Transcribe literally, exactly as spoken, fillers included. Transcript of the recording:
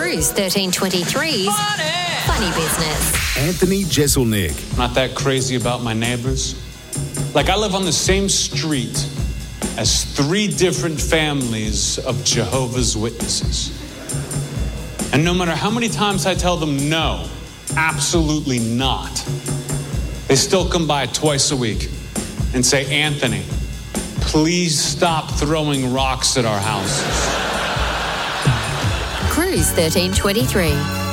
Cruise thirteen twenty-three's Funny, Funny Business. Anthony Jeselnik. Not that crazy about my neighbors. Like, I live on the same street as three different families of Jehovah's Witnesses. And no matter how many times I tell them no, absolutely not, they still come by twice a week and say, Anthony, please stop throwing rocks at our houses. Cruise thirteen twenty-three.